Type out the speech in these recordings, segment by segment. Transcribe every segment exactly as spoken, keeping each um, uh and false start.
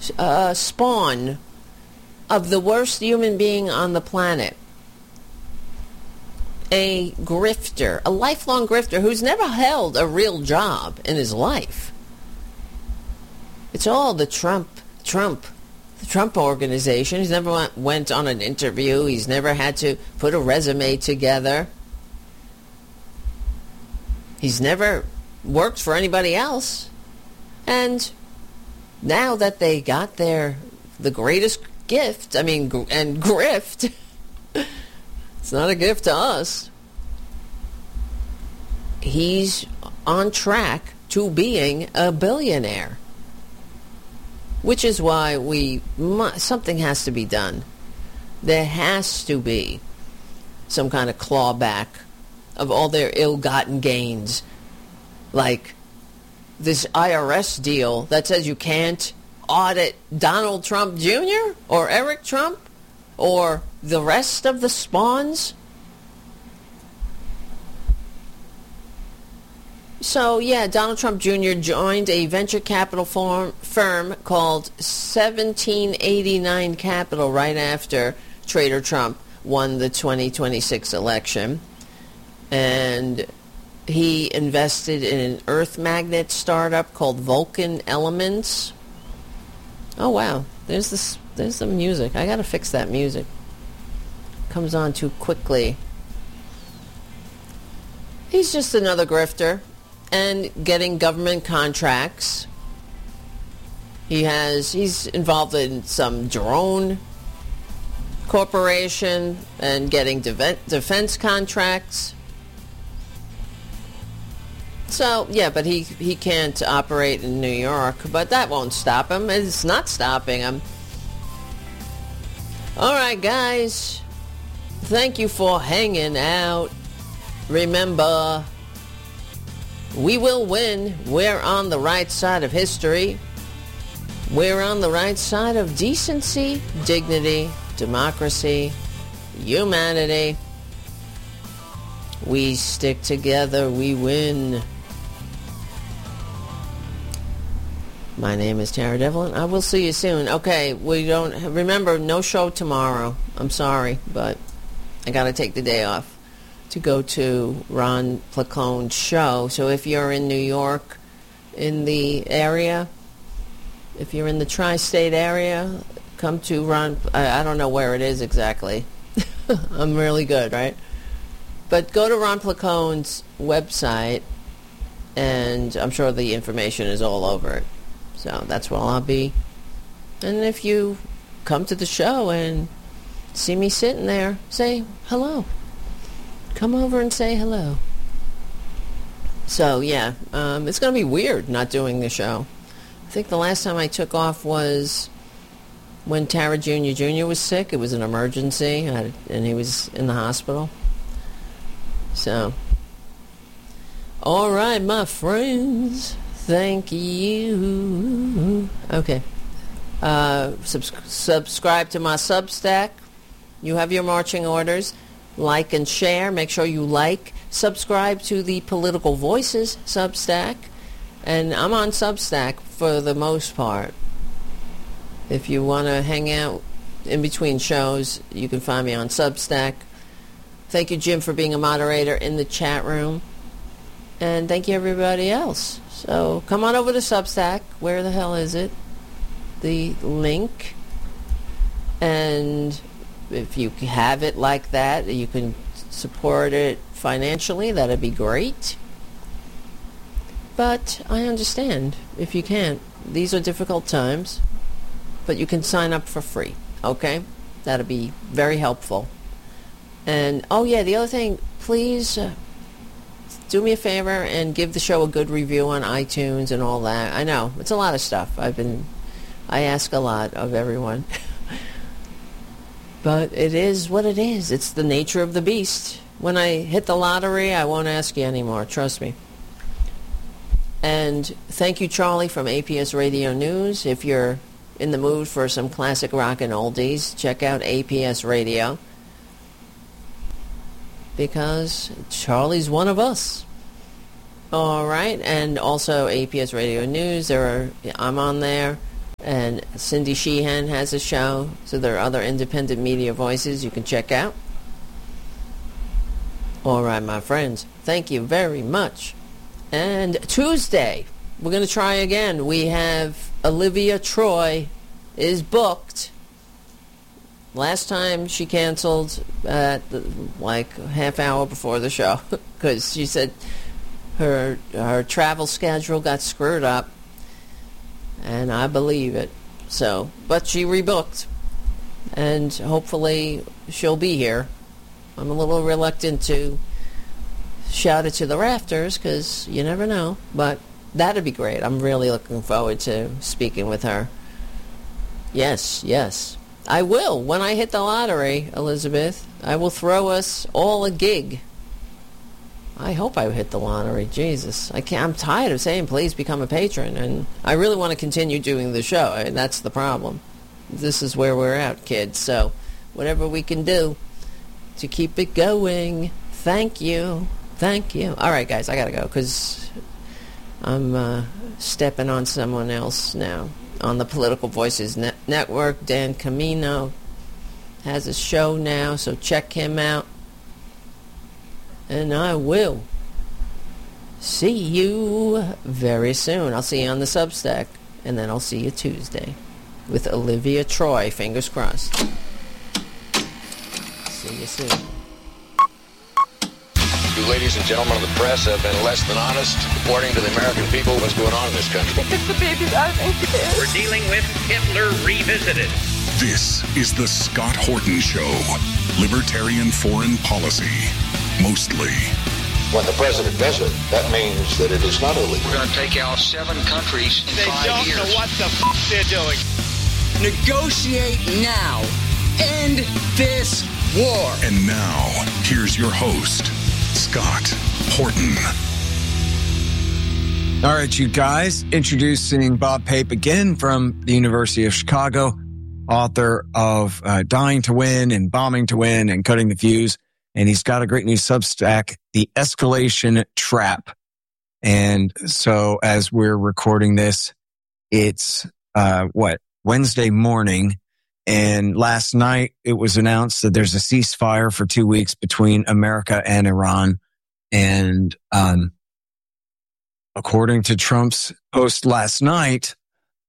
uh, spawn of the worst human being on the planet. A grifter, a lifelong grifter who's never held a real job in his life. It's all the Trump, Trump, the Trump organization. He's never went, went on an interview. He's never had to put a resume together. He's never worked for anybody else. And now that they got their, the greatest gift, I mean, gr- and grift, it's not a gift to us. He's on track to being a billionaire. Which is why we, something has to be done. There has to be some kind of clawback of all their ill-gotten gains. Like this I R S deal that says you can't audit Donald Trump Junior or Eric Trump or the rest of the spawns. So, yeah, Donald Trump Junior joined a venture capital firm, firm called seventeen eighty-nine Capital right after Trader Trump won the twenty twenty-six election. And he invested in an earth magnet startup called Vulcan Elements. Oh, wow. There's this. There's the music. I got to fix that music. Comes on too quickly. He's just another grifter. And getting government contracts. He has, he's involved in some drone corporation and getting de- defense contracts. So, yeah, but he, he can't operate in New York, but that won't stop him. It's not stopping him. All right, guys. Thank you for hanging out. Remember, we will win. We're on the right side of history. We're on the right side of decency, dignity, democracy, humanity. We stick together, we win. My name is Tara Devlin. I will see you soon. Okay, we don't... Remember, no show tomorrow. I'm sorry, but I got to take the day off to go to Ron Placone's show. So if you're in New York, in the area, if you're in the tri-state area, come to Ron... I, I don't know where it is exactly. I'm really good, right? But go to Ron Placone's website, and I'm sure the information is all over it. So that's where I'll be. And if you come to the show and see me sitting there, say hello. Come over and say hello. So, yeah, um, it's going to be weird not doing the show. I think the last time I took off was when Tara Junior Junior was sick. It was an emergency, and he was in the hospital. So, all right, my friends. Thank you. Okay. Uh, subs- subscribe to my Substack. You have your marching orders. Like and share. Make sure you like. Subscribe to the Political Voices Substack. And I'm on Substack for the most part. If you want to hang out in between shows, you can find me on Substack. Thank you, Jim, for being a moderator in the chat room. And thank you, everybody else. So come on over to Substack. Where the hell is it? The link. And if you have it like that, you can support it financially. That'd be great. But I understand if you can't. These are difficult times. But you can sign up for free. Okay? That'd be very helpful. And, oh yeah, the other thing, please uh, do me a favor and give the show a good review on iTunes and all that. I know, it's a lot of stuff. I've been, I ask a lot of everyone. But it is what it is. It's the nature of the beast. When I hit the lottery, I won't ask you anymore. Trust me. And thank you, Charlie, from A P S Radio News. If you're in the mood for some classic rock and oldies, check out A P S Radio. Because Charlie's one of us. All right, and also A P S Radio News. There are I'm on there, And Cindy Sheehan has a show, so there are other independent media voices you can check out. All right, my friends, thank you very much. And Tuesday, we're going to try again. We have Olivia Troy is booked. Last time she canceled at the, like half hour before the show because she said her her travel schedule got screwed up, and I believe it. So, but she rebooked, and hopefully she'll be here. I'm a little reluctant to shout it to the rafters because you never know, but that'd be great. I'm really looking forward to speaking with her. Yes, yes. I will. When I hit the lottery, Elizabeth, I will throw us all a gig. I hope I hit the lottery. Jesus. I can't, I'm tired of saying, please become a patron. And I really want to continue doing the show. And that's the problem. This is where we're at, kids. So whatever we can do to keep it going. Thank you. Thank you. All right, guys, I got to go because I'm uh, stepping on someone else now. On the Political Voices Net- Network, Dan Camino has a show now, so check him out. And I will see you very soon. I'll see you on the Substack, and then I'll see you Tuesday with Olivia Troy. Fingers crossed. See you soon. You ladies and gentlemen of the press have been less than honest reporting to the American people what's going on in this country. It's the baby I think it is. We're dealing with Hitler Revisited. This is the Scott Horton Show. Libertarian foreign policy. Mostly. When the president does it, that means that it is not illegal. We're going to take out seven countries in they five years. They years. don't know what the f*** they're doing. Negotiate now. End this war. And now, here's your host, Scott Horton. All right, you guys, introducing Bob Pape again from the University of Chicago, author of uh, Dying to Win and Bombing to Win and Cutting the Fuse. And he's got a great new Substack, The Escalation Trap. And so as we're recording this, it's, uh, what, Wednesday morning. And last night it was announced that there's a ceasefire for two weeks between America and Iran. And, um, according to Trump's post last night,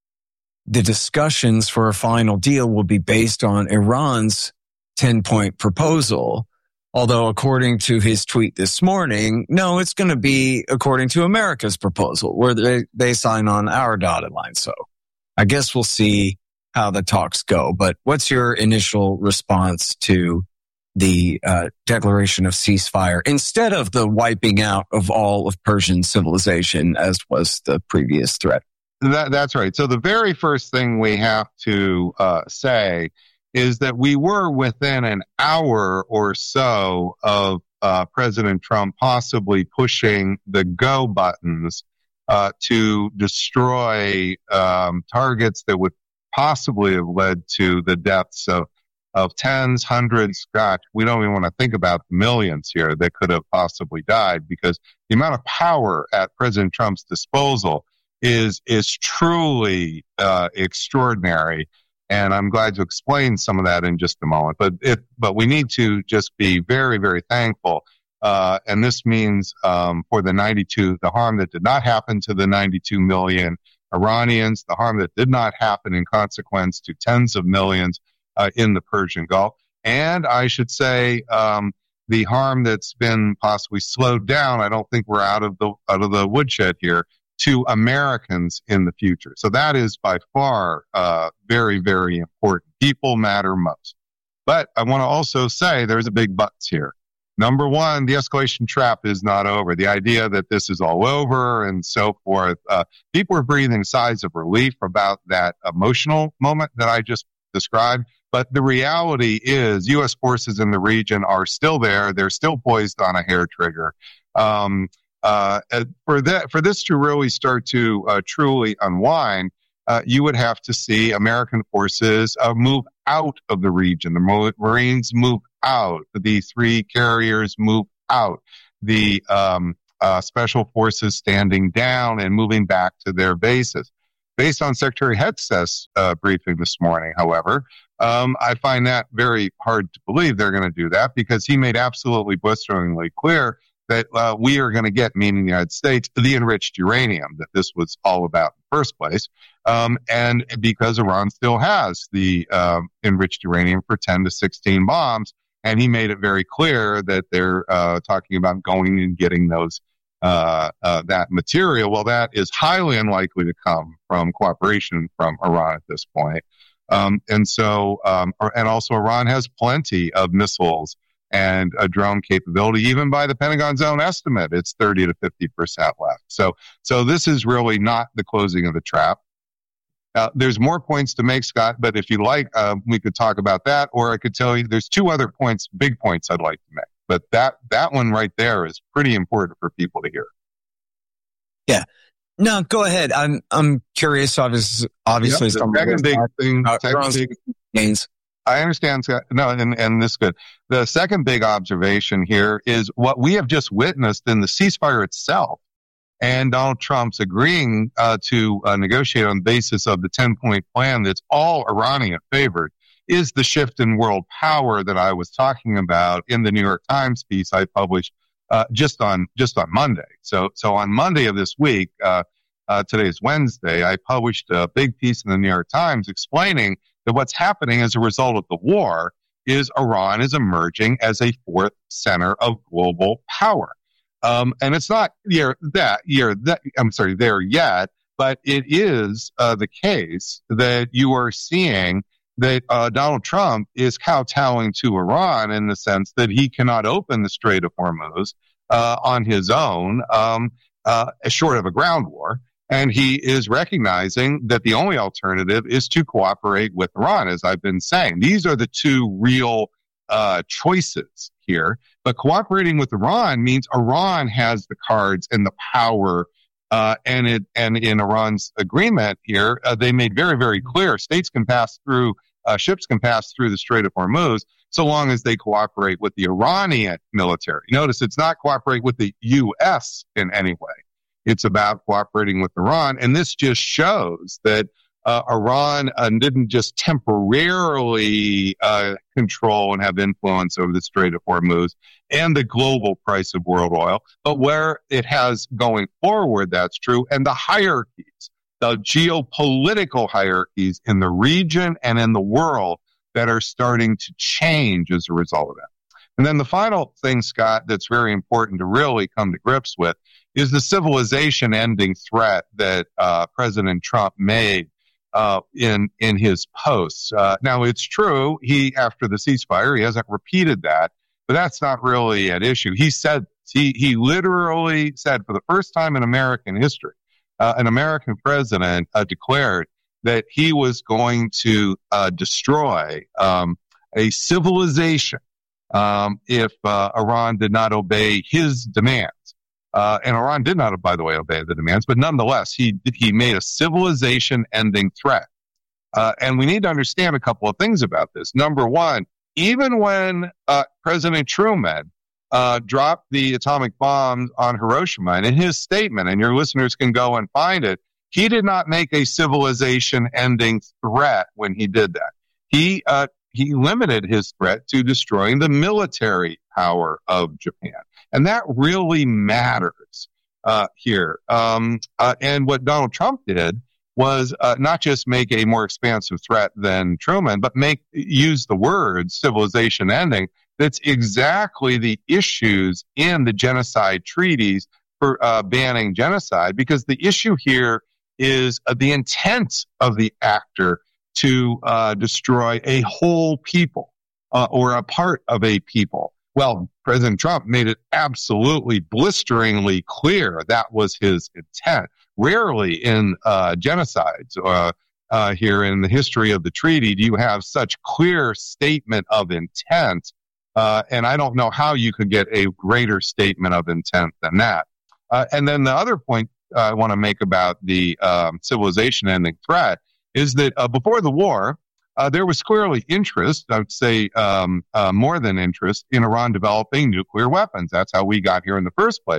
the discussions for a final deal will be based on Iran's ten-point proposal. Although, according to his tweet this morning, no, it's going to be according to America's proposal, where they, they sign on our dotted line. So I guess we'll see how the talks go. But what's your initial response to the uh, declaration of ceasefire instead of the wiping out of all of Persian civilization, as was the previous threat? That, that's right. So the very first thing we have to uh, say is that we were within an hour or so of uh, President Trump possibly pushing the go buttons uh, to destroy um, targets that would possibly have led to the deaths of, of tens, hundreds, gosh, we don't even want to think about millions here that could have possibly died, because the amount of power at President Trump's disposal is is truly uh, extraordinary. And I'm glad to explain some of that in just a moment. But it, but we need to just be very, very thankful. Uh, and this means um, for the ninety-two, the harm that did not happen to the ninety-two million Iranians, the harm that did not happen in consequence to tens of millions uh, in the Persian Gulf, and I should say um, the harm that's been possibly slowed down. I don't think we're out of the out of the woodshed here, to Americans in the future. So that is by far uh, very, very important. People matter most. But I want to also say there's a big buts here. Number one, the escalation trap is not over. The idea that this is all over and so forth. Uh, people are breathing sighs of relief about that emotional moment that I just described. But the reality is U S forces in the region are still there. They're still poised on a hair trigger. Um, Uh, for that, for this to really start to uh, truly unwind, uh, you would have to see American forces uh, move out of the region. The Marines move out. The three carriers move out. The um, uh, special forces standing down and moving back to their bases. Based on Secretary Hegseth's uh, briefing this morning, however, um, I find that very hard to believe they're going to do that, because he made absolutely blisteringly clear that uh, we are going to get, meaning the United States, the enriched uranium that this was all about in the first place. Um, and because Iran still has the uh, enriched uranium for ten to sixteen bombs, and he made it very clear that they're uh, talking about going and getting those uh, uh, that material. Well, that is highly unlikely to come from cooperation from Iran at this point. Um, and so, um, and also Iran has plenty of missiles and a drone capability. Even by the Pentagon's own estimate, it's thirty to fifty percent left. So, so this is really not the closing of the trap. Uh, there's more points to make, Scott, but if you like, uh, we could talk about that, or I could tell you there's two other points, big points I'd like to make. But that, that one right there is pretty important for people to hear. Yeah. No, go ahead. I'm, I'm curious. Obviously, obviously, yep, the second big thing, uh, second big, gains. I understand, Scott. No, and, and this is good. The second big observation here is what we have just witnessed in the ceasefire itself, and Donald Trump's agreeing uh, to uh, negotiate on the basis of the ten-point plan that's all Iranian favored, is the shift in world power that I was talking about in the New York Times piece I published uh, just on just on Monday. So, so on Monday of this week, uh, uh, today is Wednesday, I published a big piece in the New York Times explaining that what's happening as a result of the war is Iran is emerging as a fourth center of global power. Um, and it's not you're that you're that I'm sorry there yet, but it is uh, the case that you are seeing that uh, Donald Trump is kowtowing to Iran in the sense that he cannot open the Strait of Hormuz uh, on his own, um, uh, short of a ground war. And he is recognizing that the only alternative is to cooperate with Iran, as I've been saying. These are the two real uh, choices here. But cooperating with Iran means Iran has the cards and the power. Uh, and it, and in Iran's agreement here, uh, they made very, very clear states can pass through, uh, ships can pass through the Strait of Hormuz so long as they cooperate with the Iranian military. Notice it's not cooperate with the U S in any way. It's about cooperating with Iran. And this just shows that uh, Iran uh, didn't just temporarily uh, control and have influence over the Strait of Hormuz and the global price of world oil, but where it has going forward, that's true. And the hierarchies, the geopolitical hierarchies in the region and in the world that are starting to change as a result of that. And then the final thing, Scott, that's very important to really come to grips with is the civilization-ending threat that uh, President Trump made uh, in in his posts. Uh, now, it's true, he, after the ceasefire, he hasn't repeated that, but that's not really at issue. He said, he, he literally said for the first time in American history, uh, an American president uh, declared that he was going to uh, destroy um, a civilization um, if uh, Iran did not obey his demands. Uh, and Iran did not, by the way, obey the demands, but nonetheless, he he made a civilization-ending threat. Uh, and we need to understand a couple of things about this. Number one, even when uh, President Truman uh, dropped the atomic bombs on Hiroshima, and in his statement, and your listeners can go and find it, he did not make a civilization-ending threat when he did that. He uh, he limited his threat to destroying the military power of Japan. And that really matters uh, here. Um, uh, and what Donald Trump did was uh, not just make a more expansive threat than Truman, but make use the word civilization ending. That's exactly the issues in the genocide treaties for uh, banning genocide, because the issue here is uh, the intent of the actor to uh, destroy a whole people uh, or a part of a people. Well, President Trump made it absolutely blisteringly clear that was his intent. Rarely in uh, genocides uh, uh, here in the history of the treaty do you have such clear statement of intent. Uh, and I don't know how you could get a greater statement of intent than that. Uh, and then the other point uh, I want to make about the um, civilization-ending threat is that uh, before the war, Uh, there was clearly interest, I would say um, uh, more than interest, in Iran developing nuclear weapons. That's how we got here in the first place.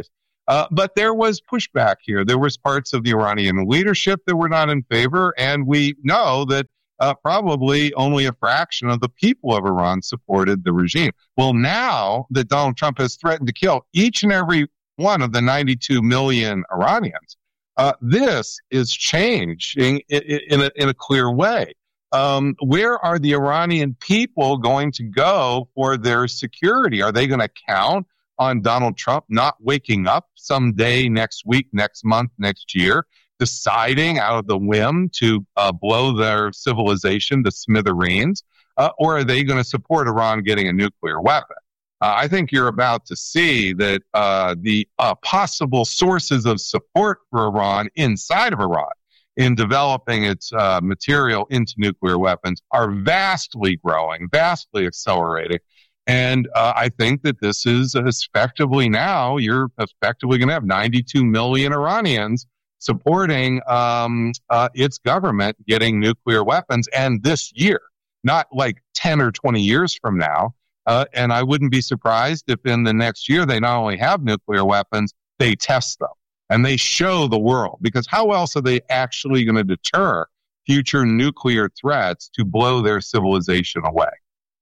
Uh, but there was pushback here. There was parts of the Iranian leadership that were not in favor, and we know that uh, probably only a fraction of the people of Iran supported the regime. Well, now that Donald Trump has threatened to kill each and every one of the ninety-two million Iranians, uh, this is changing in, in, a, in a clear way. Um, where are the Iranian people going to go for their security? Are they going to count on Donald Trump not waking up someday next week, next month, next year, deciding out of the whim to uh, blow their civilization to smithereens? Uh, or are they going to support Iran getting a nuclear weapon? Uh, I think you're about to see that uh, the uh, possible sources of support for Iran inside of Iran in developing its uh, material into nuclear weapons are vastly growing, vastly accelerating. And uh, I think that this is effectively now, you're effectively going to have ninety-two million Iranians supporting um, uh, its government getting nuclear weapons, and this year, not like ten or twenty years from now. Uh, and I wouldn't be surprised if in the next year they not only have nuclear weapons, they test them and they show the world. Because how else are they actually going to deter future nuclear threats to blow their civilization away?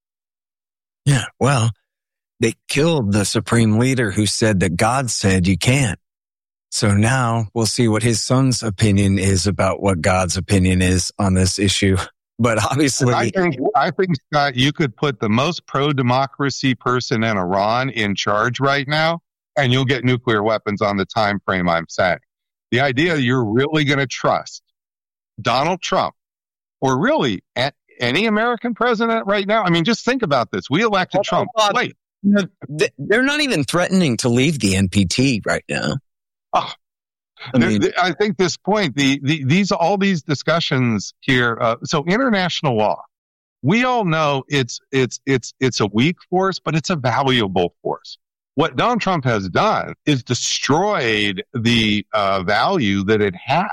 Yeah, well, they killed the supreme leader who said that God said you can't. So now we'll see what his son's opinion is about what God's opinion is on this issue. But obviously, I think, I think, Scott, you could put the most pro-democracy person in Iran in charge right now, and you'll get nuclear weapons on the time frame I'm saying. The idea you're really going to trust Donald Trump, or really any American president right now? I mean, just think about this. We elected Trump. Wait. They're not even threatening to leave the N P T right now. Oh. I mean, I think this point, the, the these all these discussions here. Uh, so international law, we all know it's it's it's it's a weak force, but it's a valuable force. What Donald Trump has done is destroyed the uh, value that it had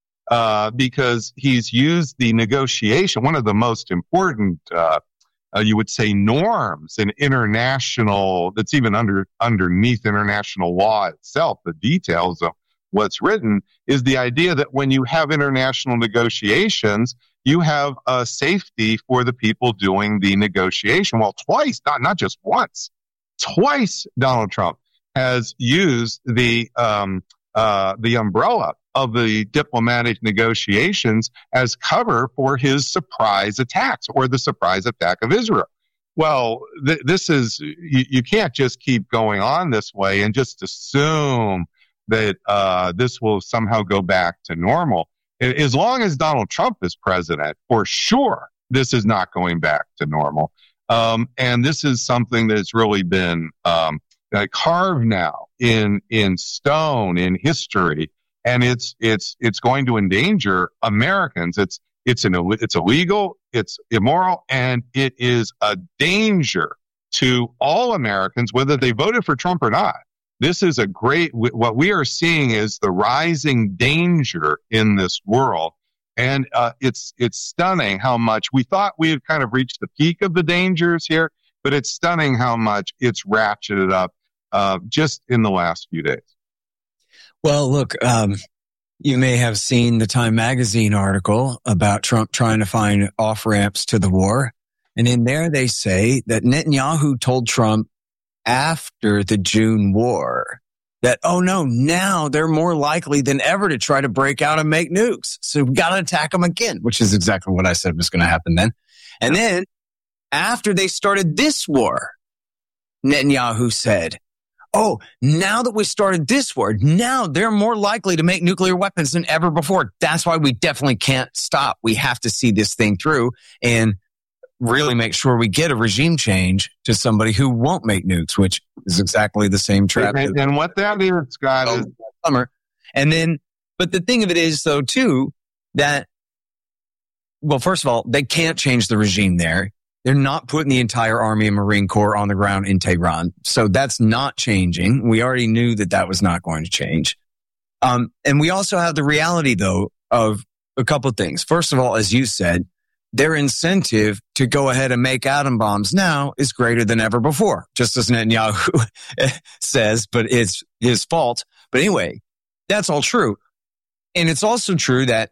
uh, because he's used the negotiation, one of the most important, uh, uh, you would say, norms in international. That's even under underneath international law itself. The details of what's written is the idea that when you have international negotiations, you have a safety for the people doing the negotiation. Well, twice, not, not just once, twice Donald Trump has used the, um, uh, the umbrella of the diplomatic negotiations as cover for his surprise attacks or the surprise attack of Israel. Well, th- this is, you, you can't just keep going on this way and just assume that uh, this will somehow go back to normal. As long as Donald Trump is president, for sure, this is not going back to normal. Um, and this is something that's really been um, carved now in in stone in history, and it's it's it's going to endanger Americans. It's it's an it's illegal, it's immoral, and it is a danger to all Americans, whether they voted for Trump or not. This is a great, what we are seeing is the rising danger in this world. And uh, it's it's stunning how much we thought we had kind of reached the peak of the dangers here, but it's stunning how much it's ratcheted up uh, just in the last few days. Well, look, um, you may have seen the Time Magazine article about Trump trying to find off-ramps to the war. And in there they say that Netanyahu told Trump after the June war that, oh no, now they're more likely than ever to try to break out and make nukes. So we've got to attack them again, which is exactly what I said was going to happen then. And then after they started this war, Netanyahu said, oh, now that we started this war, now they're more likely to make nuclear weapons than ever before. That's why we definitely can't stop. We have to see this thing through and really make sure we get a regime change to somebody who won't make nukes, which is exactly the same trap. And, and what that is, Scott, is summer. And then, but the thing of it is, though, too, that, well, first of all, they can't change the regime there. They're not putting the entire Army and Marine Corps on the ground in Tehran. So that's not changing. We already knew that that was not going to change. Um, and we also have the reality, though, of a couple of things. First of all, as you said, their incentive to go ahead and make atom bombs now is greater than ever before, just as Netanyahu says, but it's his fault. But anyway, that's all true. And it's also true that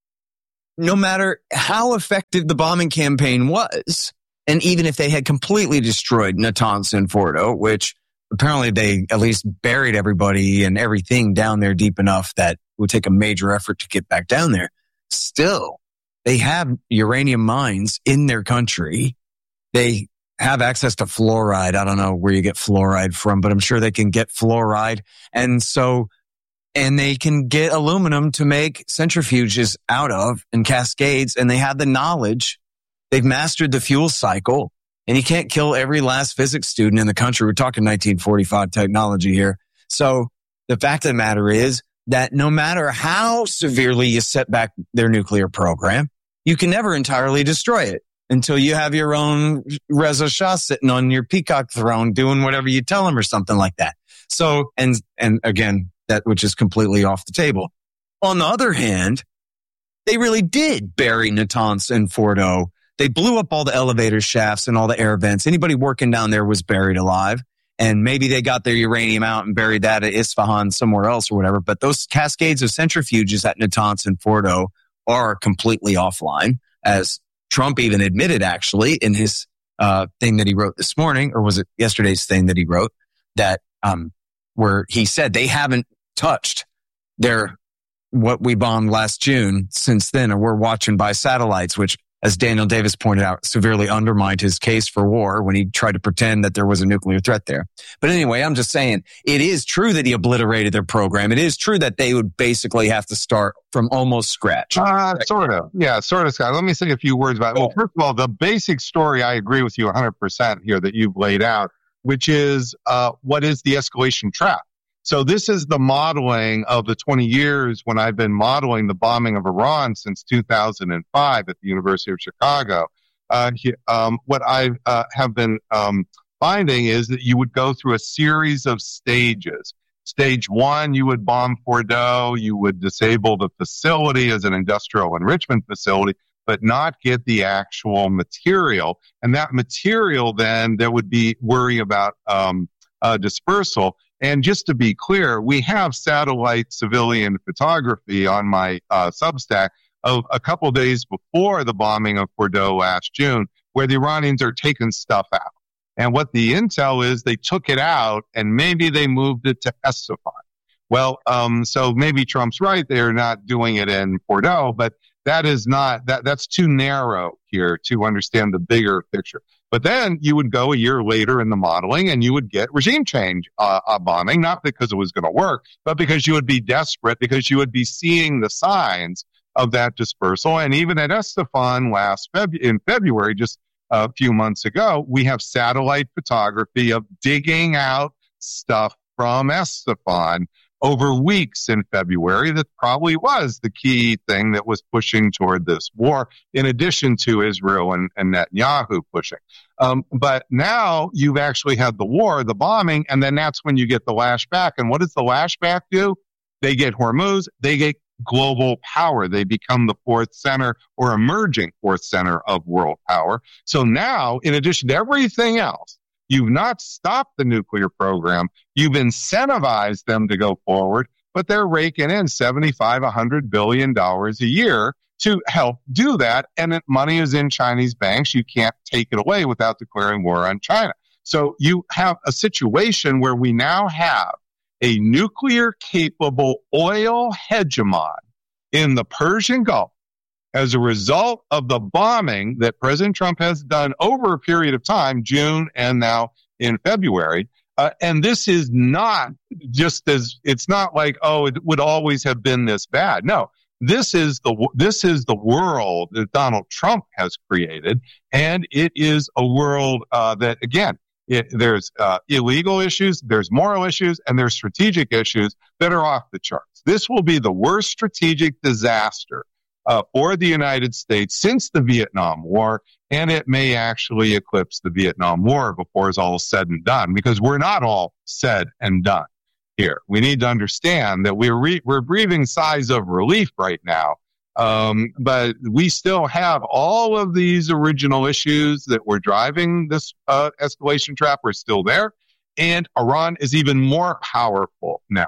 no matter how effective the bombing campaign was, and even if they had completely destroyed Natanz and Fordo, which apparently they at least buried everybody and everything down there deep enough that it would take a major effort to get back down there, still, they have uranium mines in their country. They have access to fluoride. I don't know where you get fluoride from, but I'm sure they can get fluoride. And so, and they can get aluminum to make centrifuges out of and cascades. And they have the knowledge. They've mastered the fuel cycle. And you can't kill every last physics student in the country. We're talking nineteen forty-five technology here. So the fact of the matter is that no matter how severely you set back their nuclear program, you can never entirely destroy it until you have your own Reza Shah sitting on your peacock throne doing whatever you tell him or something like that. So, and, and again, that which is completely off the table. On the other hand, they really did bury Natanz and Fordo. They blew up all the elevator shafts and all the air vents. Anybody working down there was buried alive. And maybe they got their uranium out and buried that at Isfahan somewhere else or whatever. But those cascades of centrifuges at Natanz and Fordo are completely offline, as Trump even admitted, actually, in his uh, thing that he wrote this morning, or was it yesterday's thing that he wrote, that um, where he said they haven't touched their what we bombed last June since then, or we're watching by satellites, which, as Daniel Davis pointed out, severely undermined his case for war when he tried to pretend that there was a nuclear threat there. But anyway, I'm just saying, it is true that he obliterated their program. It is true that they would basically have to start from almost scratch. Uh, sort of. Yeah, sort of, Scott. Let me say a few words about it. Well, first of all, the basic story, I agree with you one hundred percent here that you've laid out, which is uh, what is the escalation trap? So this is the modeling of the twenty years when I've been modeling the bombing of Iran since two thousand five at the University of Chicago. Uh, he, um, what I uh, have been um, finding is that you would go through a series of stages. Stage one, you would bomb Fordo, you would disable the facility as an industrial enrichment facility, but not get the actual material. And that material, then, there would be worry about um, uh, dispersal. And just to be clear, we have satellite civilian photography on my uh, Substack of a couple days before the bombing of Fordo last June, where the Iranians are taking stuff out. And what the intel is, they took it out and maybe they moved it to Esfahan. Well, um, so maybe Trump's right; they're not doing it in Fordo, but that is not that. That's too narrow here to understand the bigger picture. But then you would go a year later in the modeling and you would get regime change uh, uh, bombing, not because it was going to work, but because you would be desperate, because you would be seeing the signs of that dispersal. And even at Esfahan last Feb- in February, just a few months ago, we have satellite photography of digging out stuff from Esfahan over weeks in February. That probably was the key thing that was pushing toward this war, in addition to Israel and, and Netanyahu pushing. Um, but now you've actually had the war, the bombing, and then that's when you get the lashback. And what does the lashback do? They get Hormuz, they get global power. They become the fourth center or emerging fourth center of world power. So now, in addition to everything else, you've not stopped the nuclear program. You've incentivized them to go forward, but they're raking in seventy-five, one hundred billion dollars a year to help do that. And that money is in Chinese banks. You can't take it away without declaring war on China. So you have a situation where we now have a nuclear capable oil hegemon in the Persian Gulf as a result of the bombing that President Trump has done over a period of time, June and now in February. Uh, and this is not just as, it's not like, oh, it would always have been this bad. No, this is the, this is the world that Donald Trump has created. And it is a world, uh, that again, it, there's, uh, illegal issues, there's moral issues, and there's strategic issues that are off the charts. This will be the worst strategic disaster Uh, for the United States since the Vietnam War, and it may actually eclipse the Vietnam War before it's all said and done, because we're not all said and done here. We need to understand that we're re- we're breathing sighs of relief right now, um, but we still have all of these original issues that were driving this uh, escalation trap are still there, and Iran is even more powerful now.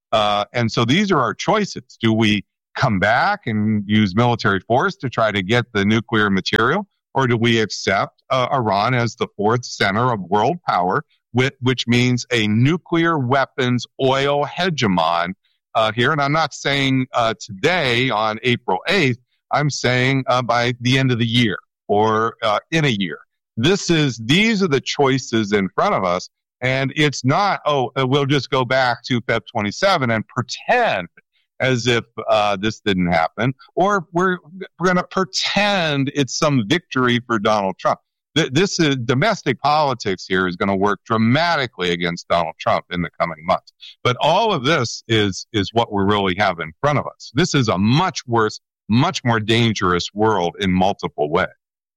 Uh, and so these are our choices. Do we come back and use military force to try to get the nuclear material? Or do we accept uh, Iran as the fourth center of world power, with, which means a nuclear weapons oil hegemon uh, here? And I'm not saying uh, today on April eighth, I'm saying uh, by the end of the year or uh, in a year. This is, these are the choices in front of us. And it's not, oh, we'll just go back to February twenty-seventh and pretend as if uh, this didn't happen, or we're we're going to pretend it's some victory for Donald Trump. Th- this is domestic politics here is going to work dramatically against Donald Trump in the coming months. But all of this is is what we really have in front of us. This is a much worse, much more dangerous world in multiple ways.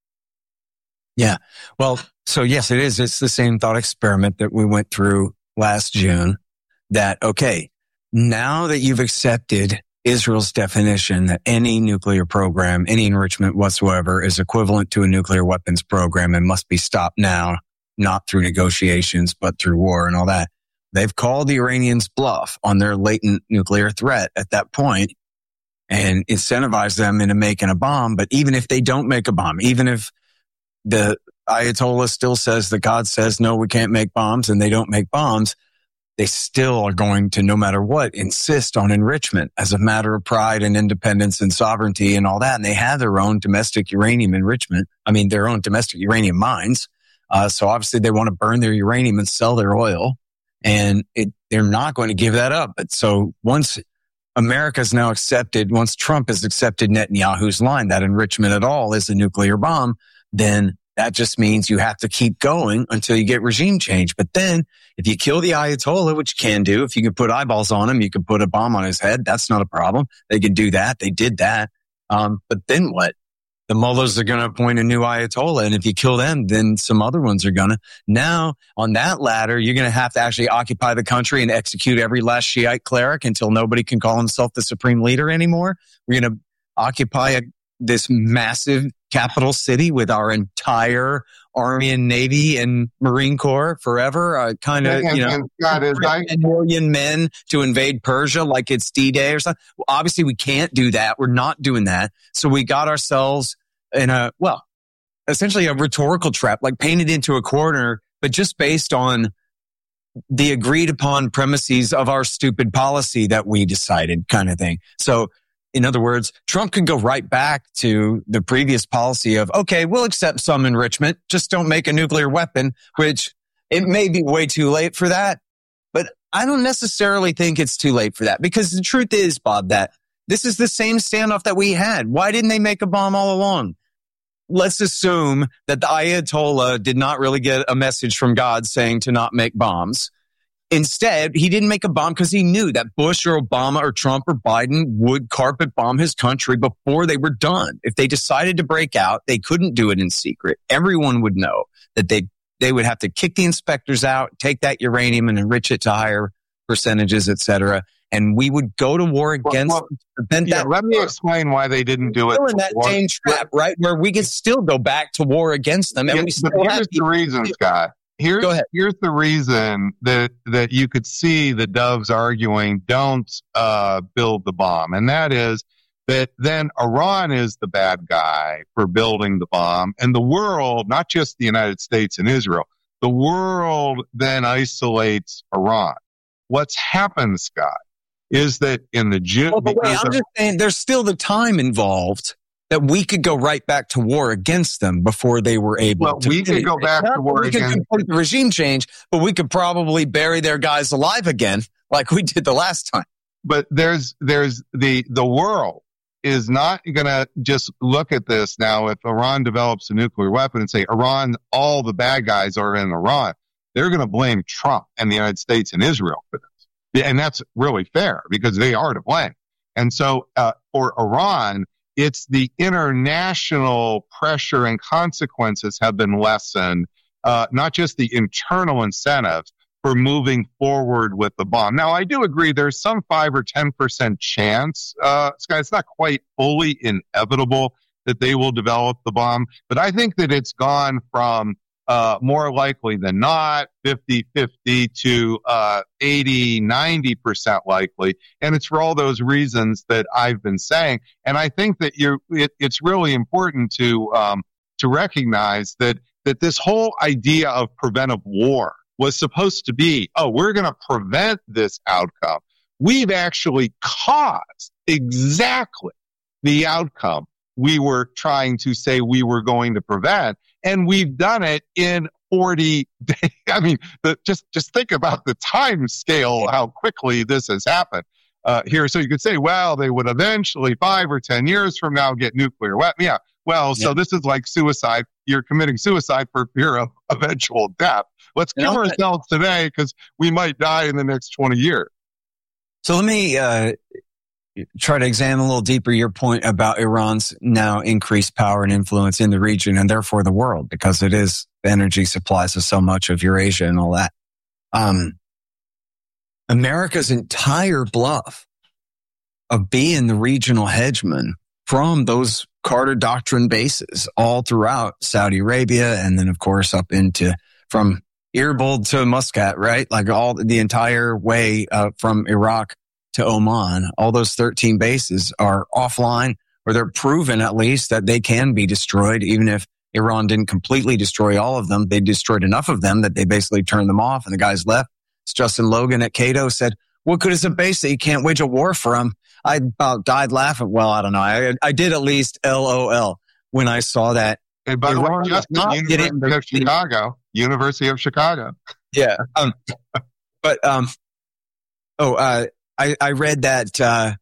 Yeah. Well, so yes, it is. It's the same thought experiment that we went through last June that, okay, now that you've accepted Israel's definition that any nuclear program, any enrichment whatsoever is equivalent to a nuclear weapons program and must be stopped now, not through negotiations, but through war and all that. They've called the Iranians bluff on their latent nuclear threat at that point and incentivized them into making a bomb. But even if they don't make a bomb, even if the Ayatollah still says that God says, no, we can't make bombs, and they don't make bombs, they still are going to, no matter what, insist on enrichment as a matter of pride and independence and sovereignty and all that. And they have their own domestic uranium enrichment. I mean, their own domestic uranium mines. Uh, so obviously they want to burn their uranium and sell their oil. And it, they're not going to give that up. But so once America's now accepted, once Trump has accepted Netanyahu's line, that enrichment at all is a nuclear bomb, then that just means you have to keep going until you get regime change. But then if you kill the Ayatollah, which you can do, if you can put eyeballs on him, you can put a bomb on his head. That's not a problem. They can do that. They did that. Um, but then what? The mullahs are going to appoint a new Ayatollah. And if you kill them, then some other ones are going to. Now, on that ladder, you're going to have to actually occupy the country and execute every last Shiite cleric until nobody can call himself the supreme leader anymore. We're going to occupy a, this massive capital city with our entire Army and Navy and Marine Corps forever, uh, kind of, you know, God, is I, a million men to invade Persia like it's D-Day or something. Well, obviously, we can't do that. We're not doing that. So we got ourselves in a, well, essentially a rhetorical trap, like painted into a corner, but just based on the agreed upon premises of our stupid policy that we decided kind of thing. So, in other words, Trump could go right back to the previous policy of, okay, we'll accept some enrichment, just don't make a nuclear weapon, which it may be way too late for that. But I don't necessarily think it's too late for that, because the truth is, Bob, that this is the same standoff that we had. Why didn't they make a bomb all along? Let's assume that the Ayatollah did not really get a message from God saying to not make bombs. Instead, he didn't make a bomb because he knew that Bush or Obama or Trump or Biden would carpet bomb his country before they were done. If they decided to break out, they couldn't do it in secret. Everyone would know that they they would have to kick the inspectors out, take that uranium and enrich it to higher percentages, et cetera. And we would go to war against well, well, them to prevent yeah, that. Let me explain why they didn't do it. Still in that before. same trap, right? Where we could still go back to war against them. And Yeah, we but still here's have the reason, Scott. Here's, Go ahead. here's the reason that, that you could see the doves arguing, don't uh, build the bomb. And that is that then Iran is the bad guy for building the bomb. And the world, not just the United States and Israel, the world then isolates Iran. What's happened, Scott, is that in the... Ju- well, but wait, I'm just saying there's still the time involved that we could go right back to war against them before they were able well, to. we could go back Not to war we against. could complete the regime change, but we could probably bury their guys alive again, like we did the last time. But there's there's the the world is not going to just look at this now. If Iran develops a nuclear weapon and say Iran, all the bad guys are in Iran, they're going to blame Trump and the United States and Israel for this, and that's really fair because they are to blame. And so uh, for Iran, it's the international pressure and consequences have been lessened, uh, not just the internal incentives for moving forward with the bomb. Now, I do agree there's some five or ten percent chance, uh, Scott, it's not quite fully inevitable that they will develop the bomb, but I think that it's gone from uh, more likely than not, fifty fifty to uh, eighty, ninety percent likely. And it's for all those reasons that I've been saying. And I think that you're, it, it's really important to um, to recognize that that this whole idea of preventive war was supposed to be, oh, we're going to prevent this outcome. We've actually caused exactly the outcome we were trying to say we were going to prevent, and we've done it in forty days. I mean, the, just just think about the time scale, how quickly this has happened uh, here. So you could say, well, they would eventually, five or ten years from now, get nuclear weapons. Yeah, well, yeah. So this is like suicide. You're committing suicide for fear of eventual death. Let's give ourselves today because we might die in the next twenty years. So let me uh, try to examine a little deeper your point about Iran's now increased power and influence in the region and therefore the world, because it is the energy supplies of so much of Eurasia and all that. Um, America's entire bluff of being the regional hegemon from those Carter Doctrine bases all throughout Saudi Arabia and then, of course, up into from Erbil to Muscat, right? Like all the entire way uh, from Iraq to Oman, all those thirteen bases are offline, or they're proven at least that they can be destroyed. Even if Iran didn't completely destroy all of them, they destroyed enough of them that they basically turned them off and the guys left. It's Justin Logan at Cato said, what good is a base that you can't wage a war from? I about died laughing. Well, I don't know. I, I did at least L O L when I saw that. And by the way, Justin, University of Chicago. University of Chicago. Yeah. Um, but, um, oh, uh, I, I read that, uh,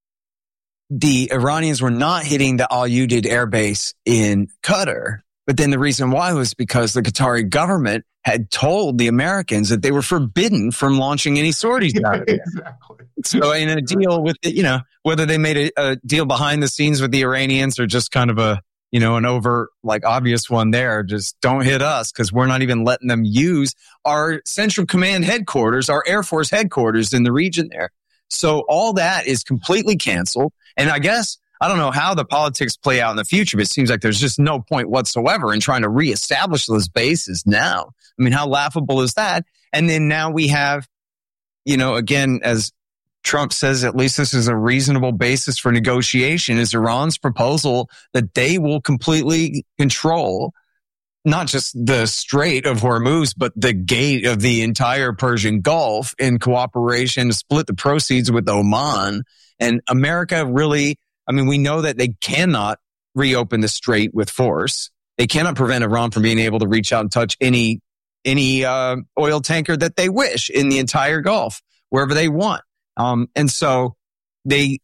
the Iranians were not hitting the Al-Udeid air base in Qatar. But then the reason why was because the Qatari government had told the Americans that they were forbidden from launching any sorties out of there. Exactly. So in a deal with, you know, whether they made a, a deal behind the scenes with the Iranians or just kind of a, you know, an over, like, obvious one there. Just don't hit us because we're not even letting them use our Central Command headquarters, our Air Force headquarters in the region there. So all that is completely canceled. And I guess, I don't know how the politics play out in the future, but it seems like there's just no point whatsoever in trying to reestablish those bases now. I mean, how laughable is that? And then now we have, you know, again, as Trump says, at least this is a reasonable basis for negotiation, is Iran's proposal that they will completely control not just the Strait of Hormuz, but the gate of the entire Persian Gulf in cooperation to split the proceeds with Oman. And America really, I mean, we know that they cannot reopen the Strait with force. They cannot prevent Iran from being able to reach out and touch any, any, uh, oil tanker that they wish in the entire Gulf, wherever they want. Um, and so they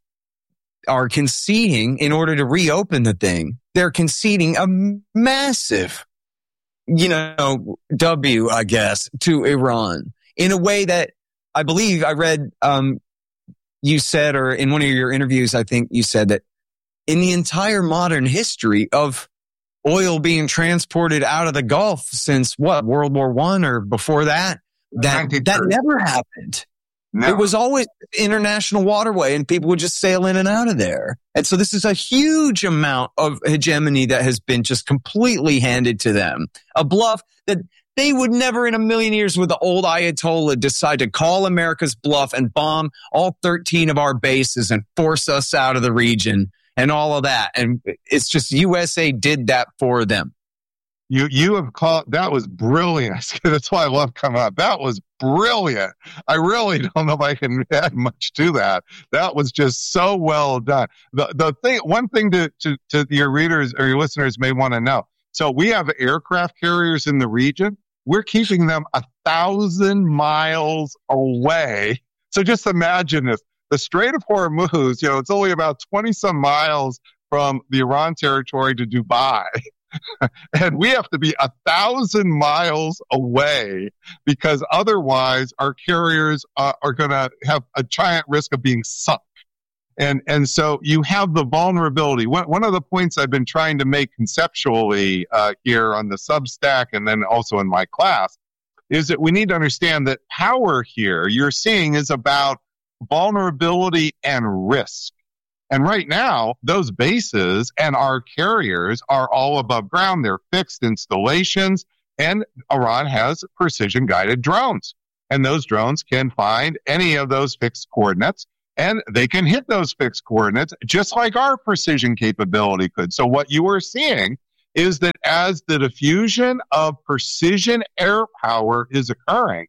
are conceding in order to reopen the thing. They're conceding a massive, you know, W, I guess, to Iran in a way that I believe I read, um, you said, or in one of your interviews, I think you said that in the entire modern history of oil being transported out of the Gulf since what, World War One or before that, that, that never happened. No. It was always international waterway and people would just sail in and out of there. And so this is a huge amount of hegemony that has been just completely handed to them. A bluff that they would never in a million years with the old Ayatollah decide to call America's bluff and bomb all thirteen of our bases and force us out of the region and all of that. And it's just U S A did that for them. You you have called, that was brilliant. That's why I love coming up. That was brilliant. I really don't know if I can add much to that. That was just so well done. The the thing, one thing to, to, to your readers or your listeners may want to know. So we have aircraft carriers in the region. We're keeping them a thousand miles away. So just imagine this. The Strait of Hormuz, you know, it's only about twenty some miles from the Iran territory to Dubai. And we have to be a thousand miles away because otherwise our carriers uh, are going to have a giant risk of being sunk. And and so you have the vulnerability. One, one of the points I've been trying to make conceptually uh, here on the Substack and then also in my class is that we need to understand that power here you're seeing is about vulnerability and risk. And right now, those bases and our carriers are all above ground. They're fixed installations. And Iran has precision-guided drones. And those drones can find any of those fixed coordinates, and they can hit those fixed coordinates just like our precision capability could. So what you are seeing is that as the diffusion of precision air power is occurring,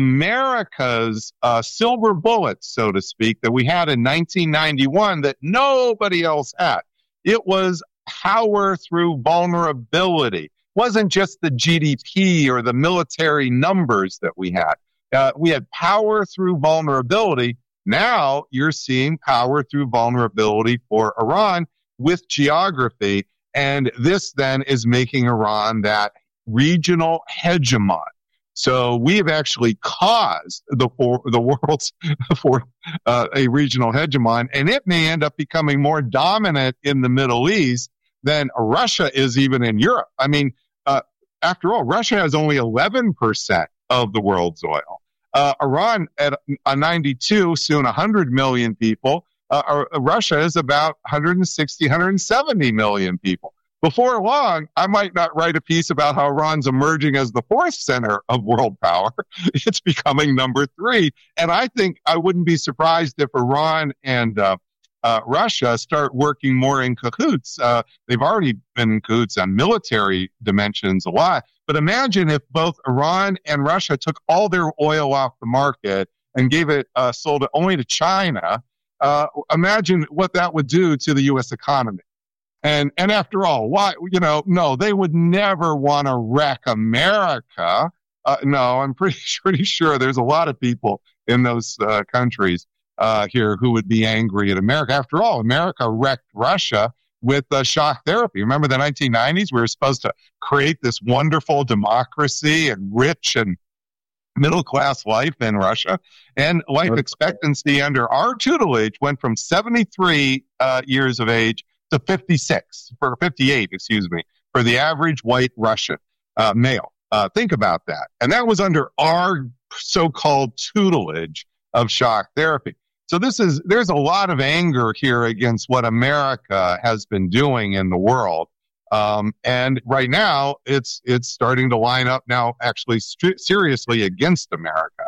America's uh, silver bullet, so to speak, that we had in nineteen ninety-one that nobody else had, it was power through vulnerability. It wasn't just the G D P or the military numbers that we had. Uh, we had power through vulnerability. Now you're seeing power through vulnerability for Iran with geography. And this then is making Iran that regional hegemon. So we have actually caused the for, the world's for uh, a regional hegemon, and it may end up becoming more dominant in the Middle East than Russia is even in Europe. I mean, uh, after all, Russia has only eleven percent of the world's oil. Uh, Iran at a ninety-two, soon one hundred million people. Uh, Russia is about one hundred sixty, one hundred seventy million people. Before long, I might not write a piece about how Iran's emerging as the fourth center of world power. It's becoming number three. And I think I wouldn't be surprised if Iran and uh, uh, Russia start working more in cahoots. Uh, they've already been in cahoots on military dimensions a lot. But imagine if both Iran and Russia took all their oil off the market and gave it, uh, sold it only to China. Uh, imagine what that would do to the U S economy. And, and after all, why, you know, no, they would never want to wreck America. Uh, no, I'm pretty, pretty sure there's a lot of people in those uh, countries uh, here who would be angry at America. After all, America wrecked Russia with uh, shock therapy. Remember the nineteen nineties? We were supposed to create this wonderful democracy and rich and middle-class life in Russia. And life expectancy under our tutelage went from seventy-three uh, years of age to fifty-six, for fifty-eight, excuse me, for the average white Russian uh, male. Uh, think about that. And that was under our so-called tutelage of shock therapy. So this is, there's a lot of anger here against what America has been doing in the world. Um, and right now it's, it's starting to line up now actually st- seriously against America.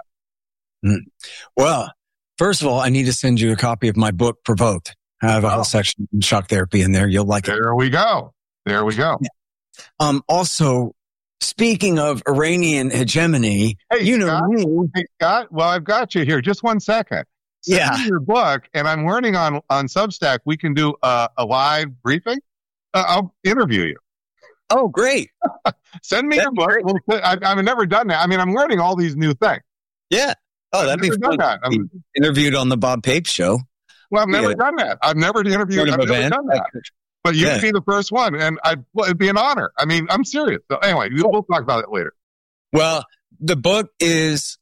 Mm. Well, first of all, I need to send you a copy of my book, Provoked. I have a oh. whole section on shock therapy in there. You'll like there it. There we go. There we go. Yeah. Um, also, speaking of Iranian hegemony, hey, you know Scott, me. Hey, Scott, well, I've got you here. Just one second. Send yeah. me your book, and I'm learning on, on Substack. We can do a, a live briefing. Uh, I'll interview you. Oh, great. Send me your book. We'll, I, I've never done that. I mean, I'm learning all these new things. Yeah. Oh, that'd be fun. That. I'm interviewed on the Bob Pape show. Well, I've never yeah. done that. I've never interviewed. I've never done that. But you yeah. could be the first one, and I'd, well, it'd be an honor. I mean, I'm serious. So anyway, we'll, we'll talk about it later. Well, the book is,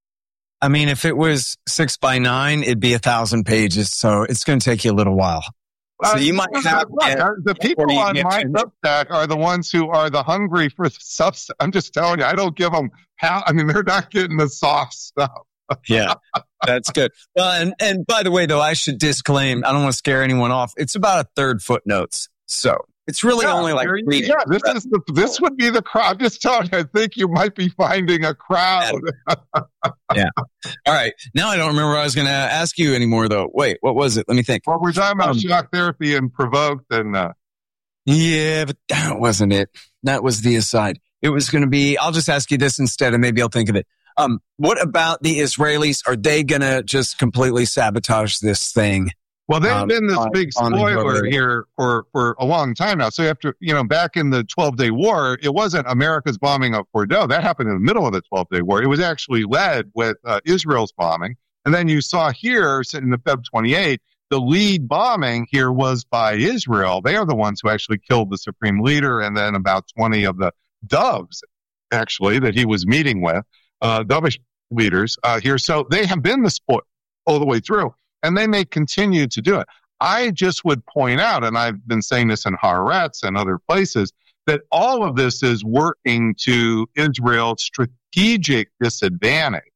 I mean, if it was six by nine, it'd be a thousand pages. So it's going to take you a little while. So you might uh, have uh, the people on my Substack are the ones who are the hungry for the Substack. I'm just telling you, I don't give them how. I mean, they're not getting the soft stuff. Yeah, that's good. Well, and, and by the way, though, I should disclaim, I don't want to scare anyone off. It's about a third footnotes. So it's really yeah, only like three. Yeah, this is the, this would be the crowd. I'm just telling you, I think you might be finding a crowd. Yeah. All right. Now I don't remember what I was going to ask you anymore, though. Wait, what was it? Let me think. Well, we're talking about um, shock therapy and Provoked. and uh, Yeah, but that wasn't it. That was the aside. It was going to be, I'll just ask you this instead, and maybe I'll think of it. Um, what about the Israelis? Are they going to just completely sabotage this thing? Well, they've um, been this on, big spoiler here for, for a long time now. So after, you know, back in the twelve-day war, it wasn't America's bombing of Bordeaux. That happened in the middle of the twelve-day war. It was actually led with uh, Israel's bombing. And then you saw here in the February twenty-eighth, the lead bombing here was by Israel. They are the ones who actually killed the supreme leader and then about twenty of the doves, actually, that he was meeting with. Uh, dovish leaders uh, here. So they have been the sport all the way through, and they may continue to do it. I just would point out, and I've been saying this in Haaretz and other places, that all of this is working to Israel's strategic disadvantage.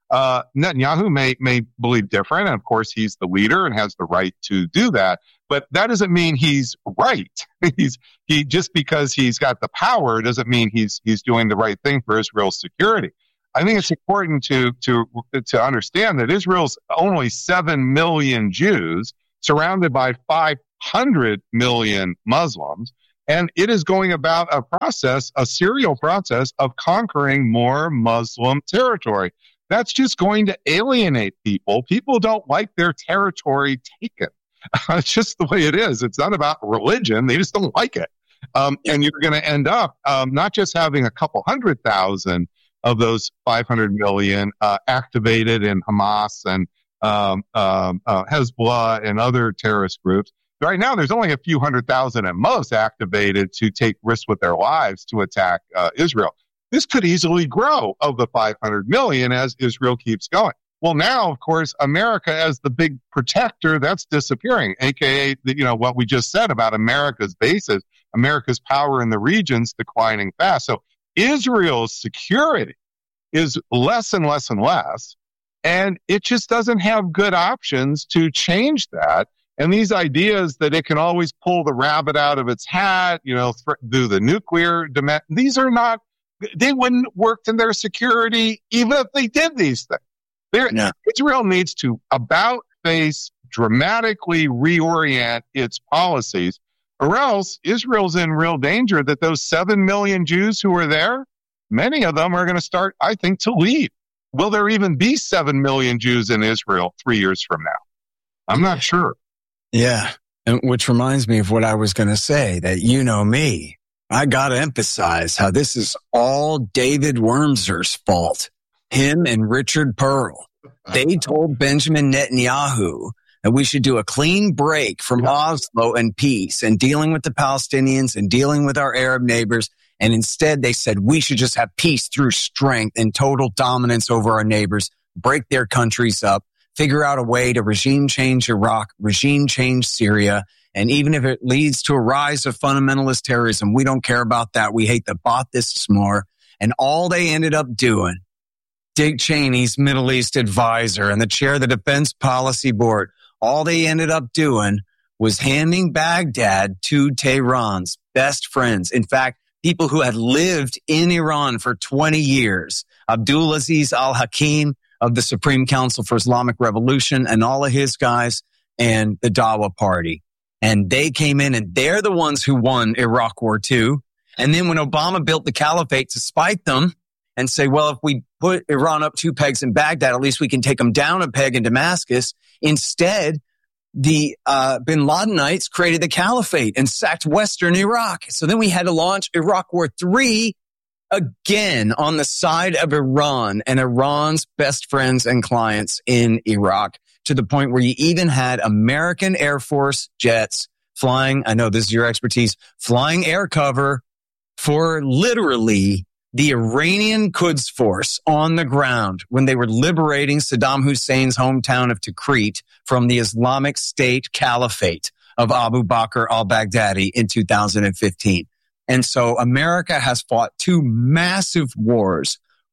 Uh, Netanyahu may, may believe different. And of course, he's the leader and has the right to do that. But that doesn't mean he's right. he's, he, just because he's got the power doesn't mean he's, he's doing the right thing for Israel's security. I think it's important to, to, to understand that Israel's only seven million Jews surrounded by five hundred million Muslims. And it is going about a process, a serial process of conquering more Muslim territory. That's just going to alienate people. People don't like their territory taken. It's just the way it is. It's not about religion. They just don't like it. Um, and you're going to end up um, not just having a couple hundred thousand of those five hundred million uh, activated in Hamas and um, um, uh, Hezbollah and other terrorist groups. Right now, there's only a few hundred thousand at most activated to take risks with their lives to attack uh, Israel. This could easily grow of the five hundred million as Israel keeps going. Well, now, of course, America as the big protector, that's disappearing, a k a, you know, what we just said about America's bases, America's power in the region's declining fast. So Israel's security is less and less and less, and it just doesn't have good options to change that. And these ideas that it can always pull the rabbit out of its hat, you know, th- do the nuclear demand, these are not, they wouldn't work in their security even if they did these things. No. Israel needs to about face, dramatically reorient its policies, or else Israel's in real danger that those seven million Jews who are there, many of them are going to start, I think, to leave. Will there even be seven million Jews in Israel three years from now? I'm not sure. Yeah, and which reminds me of what I was going to say, that you know me. I got to emphasize how this is all David Wurmser's fault. Him and Richard Pearl. They told Benjamin Netanyahu that we should do a clean break from yeah. Oslo and peace and dealing with the Palestinians and dealing with our Arab neighbors. And instead, they said we should just have peace through strength and total dominance over our neighbors, break their countries up, figure out a way to regime change Iraq, regime change Syria. And even if it leads to a rise of fundamentalist terrorism, we don't care about that. We hate the Baathists more. And all they ended up doing, Dick Cheney's Middle East advisor and the chair of the Defense Policy Board, all they ended up doing was handing Baghdad to Tehran's best friends. In fact, people who had lived in Iran for twenty years, Abdulaziz al-Hakim of the Supreme Council for Islamic Revolution and all of his guys, and the Dawa Party. And they came in and they're the ones who won Iraq War Two. And then when Obama built the caliphate to spite them and say, well, if we put Iran up two pegs in Baghdad, at least we can take them down a peg in Damascus. Instead, the uh, bin Ladenites created the caliphate and sacked Western Iraq. So then we had to launch Iraq War Three again on the side of Iran and Iran's best friends and clients in Iraq, to the point where you even had American Air Force jets flying, I know this is your expertise, flying air cover for literally the Iranian Quds Force on the ground when they were liberating Saddam Hussein's hometown of Tikrit from the Islamic State Caliphate of Abu Bakr al-Baghdadi in two thousand fifteen. And so America has fought two massive wars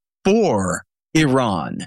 for Iran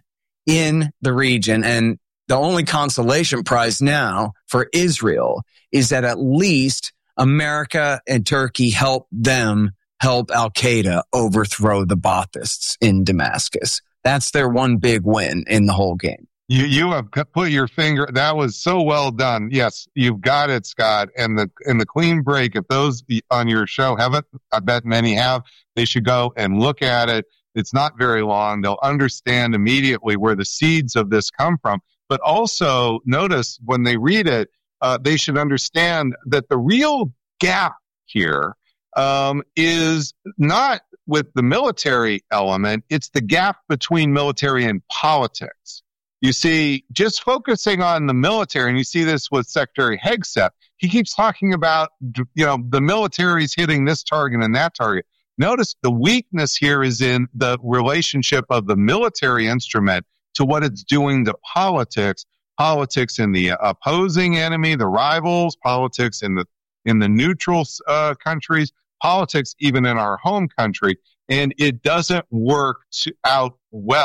in the region. And the only consolation prize now for Israel is that at least America and Turkey helped them help al-Qaeda overthrow the Baathists in Damascus. That's their one big win in the whole game. You you have put your finger. That was so well done. Yes, you've got it, Scott. And the and the clean break. If those on your show haven't, I bet many have. They should go and look at it. It's not very long. They'll understand immediately where the seeds of this come from. But also notice when they read it, uh, they should understand that the real gap here um, is not with the military element. It's the gap between military and politics. You see, just focusing on the military, and you see this with Secretary Hegseth, he keeps talking about, you know, the military's hitting this target and that target. Notice the weakness here is in the relationship of the military instrument to what it's doing to politics, politics in the opposing enemy, the rivals, politics in the in the neutral uh, countries, politics even in our home country, and it doesn't work to, out well.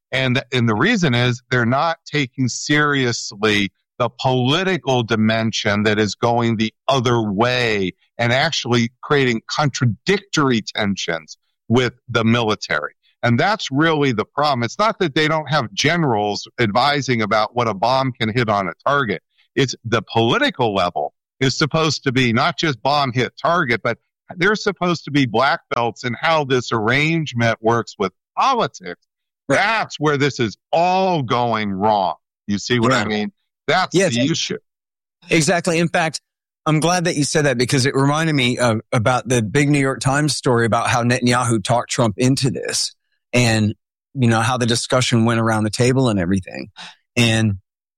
And, and the reason is they're not taking seriously the political dimension that is going the other way and actually creating contradictory tensions with the military. And that's really the problem. It's not that they don't have generals advising about what a bomb can hit on a target. It's the political level is supposed to be not just bomb hit target, but they're supposed to be black belts in how this arrangement works with politics. Right. That's where this is all going wrong. You see what yeah. I mean? That's yeah, the issue. Exactly. In fact, I'm glad that you said that because it reminded me of, about the big New York Times story about how Netanyahu talked Trump into this and, you know, how the discussion went around the table and everything. And,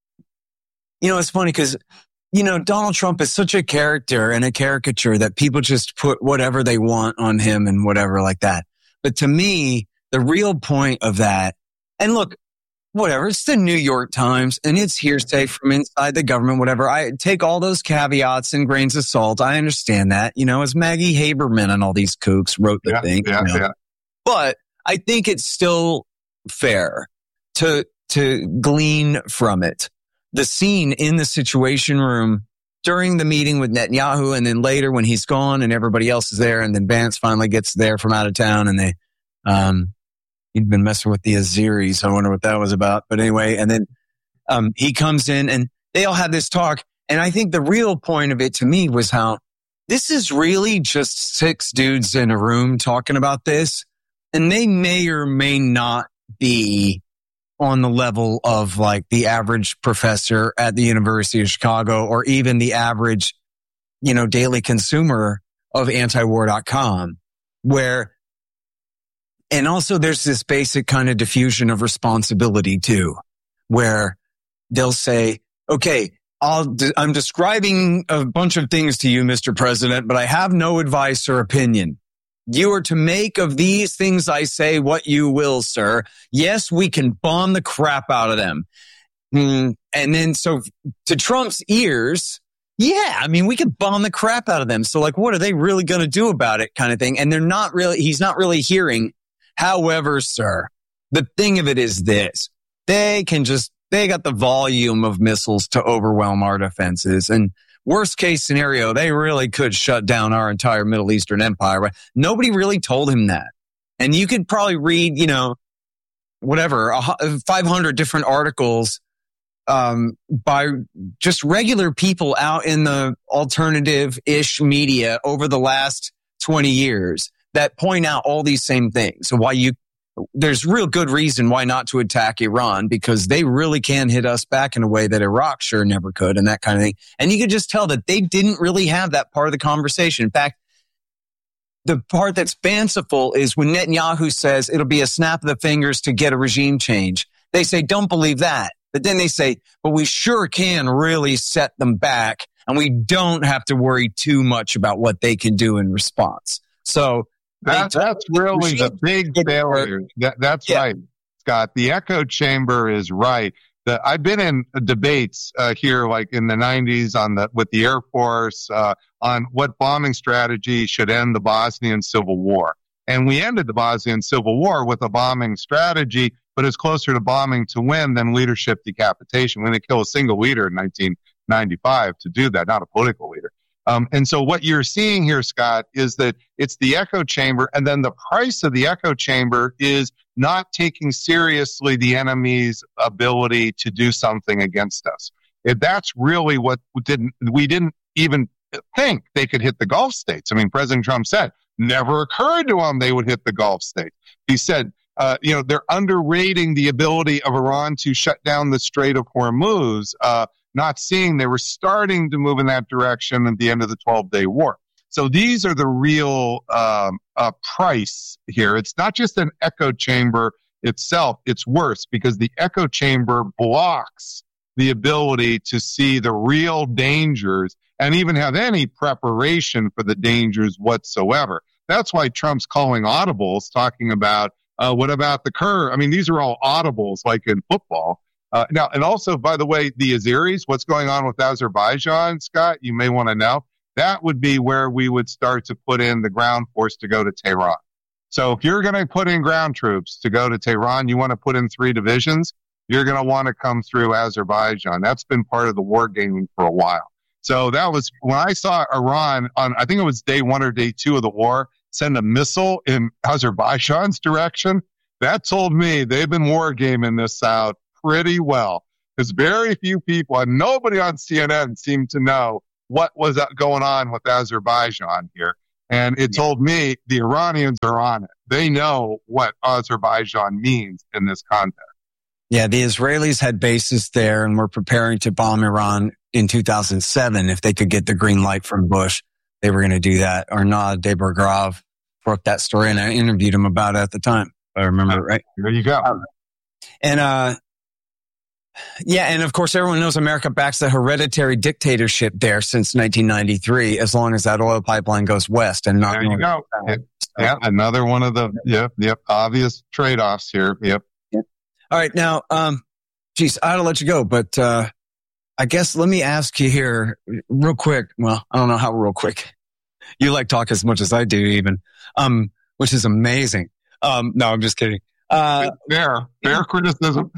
you know, it's funny because, you know, Donald Trump is such a character and a caricature that people just put whatever they want on him and whatever like that. But to me, the real point of that, and look, whatever, it's the New York Times and it's hearsay from inside the government, whatever. I take all those caveats and grains of salt. I understand that, you know, as Maggie Haberman and all these kooks wrote the yeah, thing. Yeah, you know? yeah. But I think it's still fair to, to glean from it. The scene in the Situation Room during the meeting with Netanyahu and then later when he's gone and everybody else is there and then Vance finally gets there from out of town and they, um, he'd been messing with the Aziris. I wonder what that was about. But anyway, and then um, he comes in and they all had this talk. And I think the real point of it to me was how this is really just six dudes in a room talking about this. And they may or may not be on the level of like the average professor at the University of Chicago or even the average, you know, daily consumer of antiwar dot com where and also there's this basic kind of diffusion of responsibility too, where they'll say, okay, I'll, de- I'm describing a bunch of things to you, Mister President, but I have no advice or opinion. You are to make of these things I say what you will, sir. Yes, we can bomb the crap out of them. Mm, and then so to Trump's ears, yeah, I mean, we could bomb the crap out of them. So like, what are they really going to do about it kind of thing? And they're not really, he's not really hearing. However, sir, the thing of it is this. They can just, they got the volume of missiles to overwhelm our defenses. And worst case scenario, they really could shut down our entire Middle Eastern empire. Nobody really told him that. And you could probably read, you know, whatever, five hundred different articles um, by just regular people out in the alternative-ish media over the last twenty years. That point out all these same things. So why you, there's real good reason why not to attack Iran because they really can hit us back in a way that Iraq sure never could and that kind of thing. And you could just tell that they didn't really have that part of the conversation. In fact, the part that's fanciful is when Netanyahu says it'll be a snap of the fingers to get a regime change. They say, don't believe that. But then they say, but we sure can really set them back and we don't have to worry too much about what they can do in response. So, That, that's really the big failure. That, that's yeah. right, Scott. The echo chamber is right. The, I've been in debates uh, here, like in the nineties, on the with the Air Force uh, on what bombing strategy should end the Bosnian Civil War, and we ended the Bosnian Civil War with a bombing strategy, but it's closer to bombing to win than leadership decapitation. We didn't kill a single leader in nineteen ninety-five to do that, not a political leader. Um, and so what you're seeing here, Scott, is that it's the echo chamber, and then the price of the echo chamber is not taking seriously the enemy's ability to do something against us. If that's really what we didn't, we didn't even think they could hit the Gulf states. I mean, President Trump said, never occurred to him they would hit the Gulf states. He said, uh, you know, they're underrating the ability of Iran to shut down the Strait of Hormuz, uh, not seeing they were starting to move in that direction at the end of the twelve-day war. So these are the real um, uh, price here. It's not just an echo chamber itself. It's worse because the echo chamber blocks the ability to see the real dangers and even have any preparation for the dangers whatsoever. That's why Trump's calling audibles, talking about, uh, what about the curve? I mean, these are all audibles like in football. Uh, now, and also, by the way, the Azeris, what's going on with Azerbaijan, Scott, you may want to know. That would be where we would start to put in the ground force to go to Tehran. So if you're going to put in ground troops to go to Tehran, you want to put in three divisions, you're going to want to come through Azerbaijan. That's been part of the war gaming for a while. So that was when I saw Iran on, I think it was day one or day two of the war, send a missile in Azerbaijan's direction. That told me they've been war gaming this out pretty well. Because very few people, and nobody on C N N seemed to know what was going on with Azerbaijan here. And it told me the Iranians are on it. They know what Azerbaijan means in this context. Yeah, the Israelis had bases there and were preparing to bomb Iran in two thousand seven. If they could get the green light from Bush, they were going to do that. Arnaud Debergrave broke that story, and I interviewed him about it at the time. If I remember it right. There you go. And, uh, yeah, and of course, everyone knows America backs the hereditary dictatorship there since nineteen ninety-three, as long as that oil pipeline goes west and not. There you go. Yeah, another one of the yep, yep, obvious trade-offs here. Yep. Yep. All right, now, um, geez, I ought to let you go, but uh, I guess let me ask you here, real quick. Well, I don't know how real quick. You like talk as much as I do, even, um, which is amazing. Um, no, I'm just kidding. Uh, fair, fair criticism.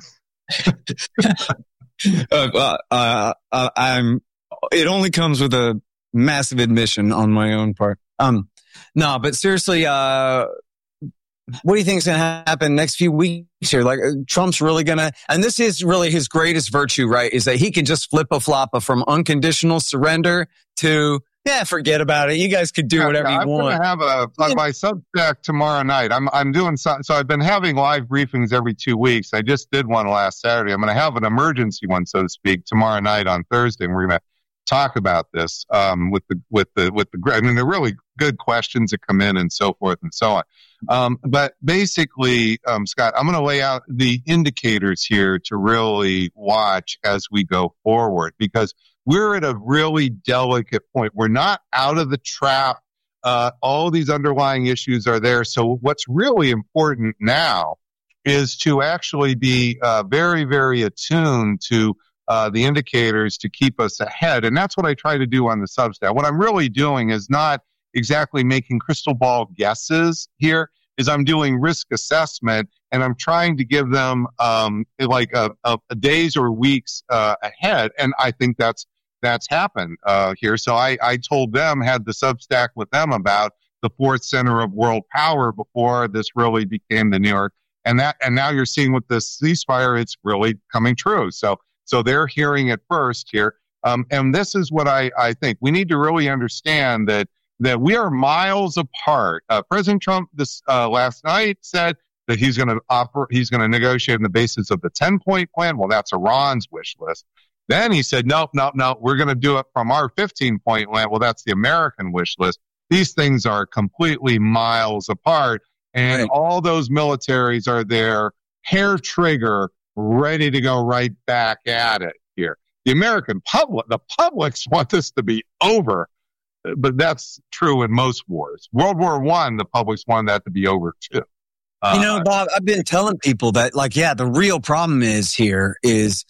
uh, uh, uh, I'm. It only comes with a massive admission on my own part. Um, no, but seriously, uh, what do you think is going to happen next few weeks here? Like, uh, Trump's really going to, and this is really his greatest virtue, right? Is that he can just flip a floppa from unconditional surrender to, yeah, forget about it. You guys could do yeah, whatever yeah, you I'm want. I'm going to have a, on my Substack tomorrow night. I'm, I'm doing so, so I've been having live briefings every two weeks. I just did one last Saturday. I'm going to have an emergency one, so to speak, tomorrow night on Thursday. And we're going to talk about this, um, with the, with the, with the, I mean, they're really good questions that come in and so forth and so on. Um, but basically, um, Scott, I'm going to lay out the indicators here to really watch as we go forward, because we're at a really delicate point. We're not out of the trap. Uh, all these underlying issues are there. So what's really important now is to actually be uh, very, very attuned to uh, the indicators to keep us ahead. And that's what I try to do on the Substack. What I'm really doing is not exactly making crystal ball guesses here, is I'm doing risk assessment, and I'm trying to give them um, like a, a, a days or weeks uh, ahead. And I think that's that's happened uh, here. So I, I told them, had the Substack with them about the fourth center of world power before this really became the New York. And that, and now you're seeing with this ceasefire, it's really coming true. So, so they're hearing it first here. Um, and this is what I, I think we need to really understand, that, that we are miles apart. Uh, President Trump this, uh, last night said that he's going to offer, he's going to negotiate on the basis of the ten point plan. Well, that's Iran's wish list. Then he said, nope, nope, nope, we're going to do it from our fifteen point plan. Well, that's the American wish list. These things are completely miles apart. And right. All those militaries are there, hair trigger, ready to go right back at it here. The American public, the publics want this to be over. But that's true in most wars. World War One, the publics wanted that to be over too. Uh, you know, Bob, I've been telling people that, like, yeah, the real problem is here is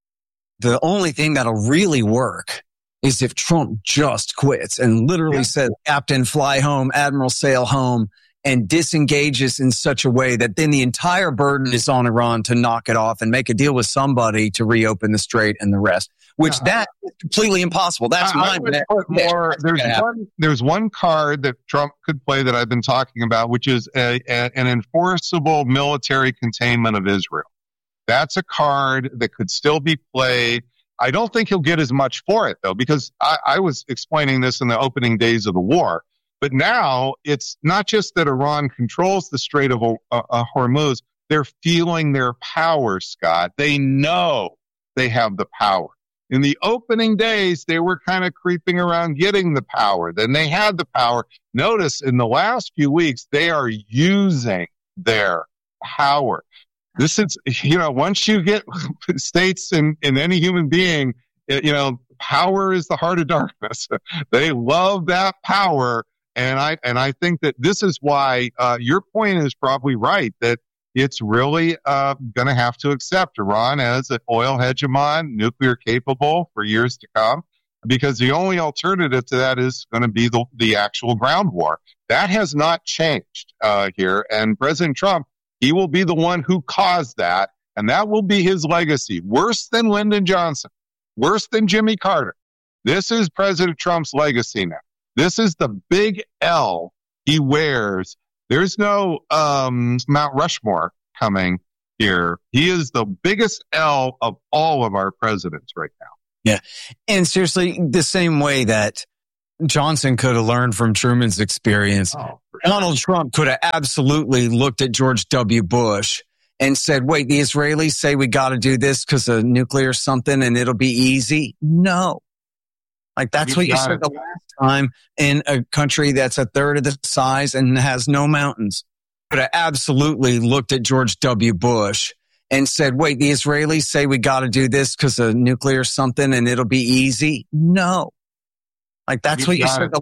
the only thing that'll really work is if Trump just quits and literally yeah. says, Captain, fly home, Admiral, sail home, and disengages in such a way that then the entire burden is on Iran to knock it off and make a deal with somebody to reopen the strait and the rest, which yeah. that is completely impossible. That's I, my I put more. There's one, there's one card that Trump could play that I've been talking about, which is a, a, an enforceable military containment of Israel. That's a card that could still be played. I don't think he'll get as much for it, though, because I, I was explaining this in the opening days of the war. But now it's not just that Iran controls the Strait of uh, uh, Hormuz. They're feeling their power, Scott. They know they have the power. In the opening days, they were kind of creeping around getting the power. Then they had the power. Notice in the last few weeks, they are using their power. This is, you know, once you get states in, in any human being, you know, power is the heart of darkness. They love that power. And I, and I think that this is why, uh, your point is probably right, that it's really, uh, going to have to accept Iran as an oil hegemon, nuclear capable for years to come. because the only alternative to that is going to be the, the actual ground war. That has not changed uh, here. And President Trump, he will be the one who caused that, and that will be his legacy. Worse than Lyndon Johnson, worse than Jimmy Carter. This is President Trump's legacy now. This is the big L he wears. There's no um, Mount Rushmore coming here. He is the biggest L of all of our presidents right now. Yeah. And seriously, the same way that Johnson could have learned from Truman's experience, oh, Donald Trump could have absolutely looked at George W. Bush and said, wait, the Israelis say we got to do this because of nuclear something and it'll be easy. No. Like, that's you what you said it. the last time in a country that's a third of the size and has no mountains. Could have absolutely looked at George W. Bush and said, wait, the Israelis say we got to do this because of nuclear something and it'll be easy. No. Like, that's you what you said it. the